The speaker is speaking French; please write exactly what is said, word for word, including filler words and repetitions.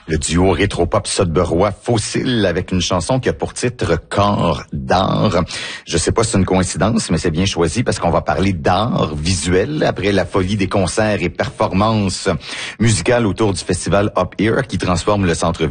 Le duo rétropop sudburois Fossile avec une chanson qui a pour titre Corps d'art. Je sais pas si c'est une coïncidence, mais c'est bien choisi parce qu'on va parler d'art visuel après la folie des concerts et performances musicales autour du festival Up Here qui transforme le centre